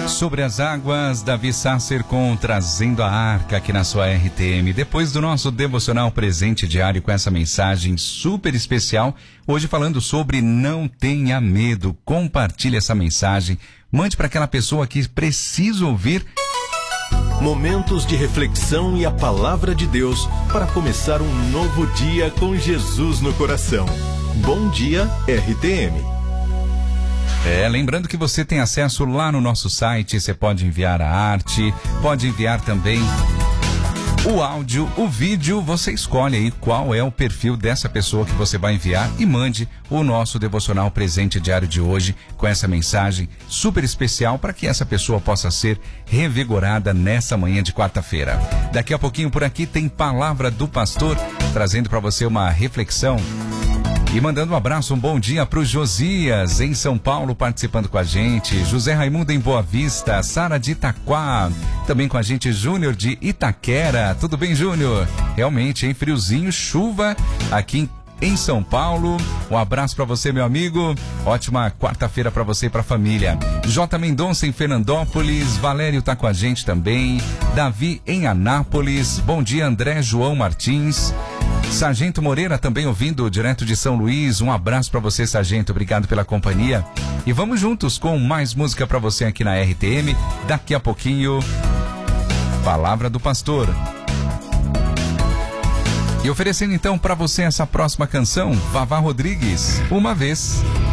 Sobre as águas, Davi Sasser com Trazendo a Arca aqui na sua RTM. Depois do nosso devocional presente diário com essa mensagem super especial, hoje falando sobre não tenha medo. Compartilhe essa mensagem, mande para aquela pessoa que precisa ouvir. Momentos de reflexão e a palavra de Deus para começar um novo dia com Jesus no coração. Bom dia, RTM. Lembrando que você tem acesso lá no nosso site, você pode enviar a arte, pode enviar também o áudio, o vídeo, você escolhe aí qual é o perfil dessa pessoa que você vai enviar e mande o nosso devocional presente diário de hoje com essa mensagem super especial para que essa pessoa possa ser revigorada nessa manhã de quarta-feira. Daqui a pouquinho por aqui tem Palavra do Pastor, trazendo para você uma reflexão. E mandando um abraço, um bom dia para o Josias, em São Paulo, participando com a gente. José Raimundo em Boa Vista, Sara de Itaquá, também com a gente Júnior de Itaquera. Tudo bem, Júnior? Realmente, hein? Friozinho, chuva aqui em São Paulo. Um abraço para você, meu amigo. Ótima quarta-feira para você e para a família. J. Mendonça em Fernandópolis, Valério tá com a gente também. Davi em Anápolis. Bom dia, André João Martins. Sargento Moreira também ouvindo direto de São Luís. Um abraço para você, Sargento. Obrigado pela companhia. E vamos juntos com mais música para você aqui na RTM. Daqui a pouquinho, Palavra do Pastor. E oferecendo então para você essa próxima canção, Vavá Rodrigues, Uma Vez.